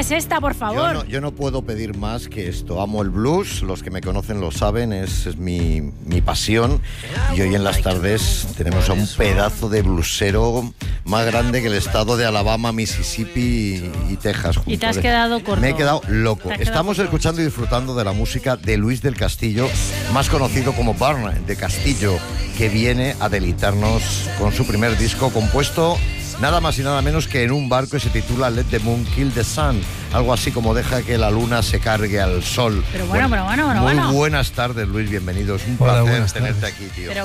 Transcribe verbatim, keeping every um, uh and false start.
es esta, por favor? Yo no, yo no puedo pedir más que esto. Amo el blues, los que me conocen lo saben, es, es mi, mi pasión. Y hoy en las tardes tenemos a un pedazo de blusero más grande que el estado de Alabama, Mississippi y, y Texas. Y te has quedado corto. Me he quedado loco. Quedado Estamos corto. escuchando y disfrutando de la música de Luis del Castillo, más conocido como Barna de Castillo, que viene a deleitarnos con su primer disco compuesto nada más y nada menos que en un barco, y se titula Let the Moon Kill the Sun, algo así como deja que la luna se cargue al sol. Pero bueno, pero bueno, bueno, Muy bueno. buenas tardes, Luis, bienvenido. Es un Hola, placer buenas tenerte tardes. aquí, tío. Pero